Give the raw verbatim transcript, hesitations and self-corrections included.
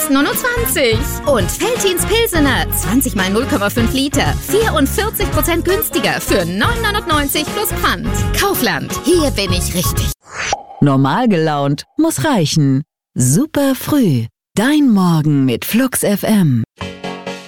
eins neunundzwanzig. Und Veltins Pilsener, zwanzig mal null Komma fünf Liter, vierundvierzig Prozent günstiger für neun neunundneunzig plus Pfand. Kaufland, hier bin ich richtig. Normal gelaunt muss reichen. Super früh. Dein Morgen mit Flux F M.